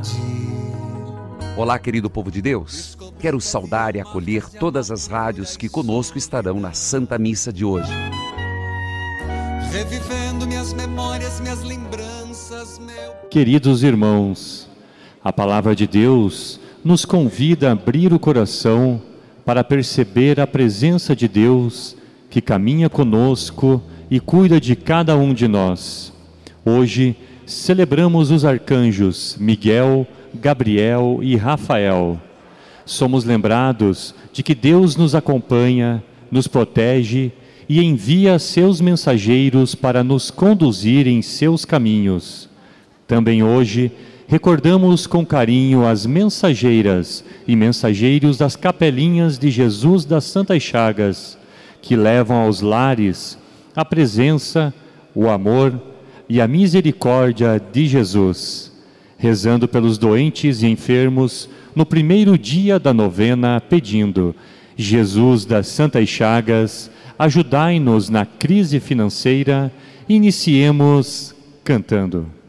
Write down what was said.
Olá, querido povo de Deus. Quero saudar e acolher todas as rádios que conosco estarão na Santa Missa de hoje. Revivendo minhas memórias, minhas lembranças, Queridos irmãos, a palavra de Deus nos convida a abrir o coração para perceber a presença de Deus que caminha conosco e cuida de cada um de nós. Hoje celebramos os arcanjos Miguel, Gabriel e Rafael. Somos lembrados de que Deus nos acompanha, nos protege e envia seus mensageiros para nos conduzir em seus caminhos. Também hoje recordamos com carinho as mensageiras e mensageiros das capelinhas de Jesus das Santas Chagas, que levam aos lares a presença, o amor e a misericórdia de Jesus, rezando pelos doentes e enfermos no primeiro dia da novena, pedindo: Jesus das Santas Chagas, ajudai-nos na crise financeira. Iniciemos cantando.